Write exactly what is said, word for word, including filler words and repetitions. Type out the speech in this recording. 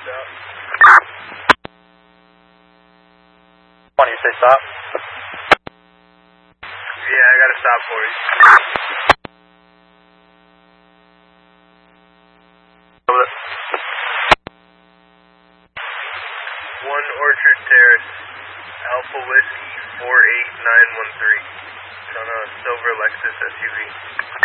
Stop. When you say stop? Yeah, I gotta stop for you. One Orchard Terrace, Alpha Whiskey four eight nine one three. It's on a silver Lexus S U V.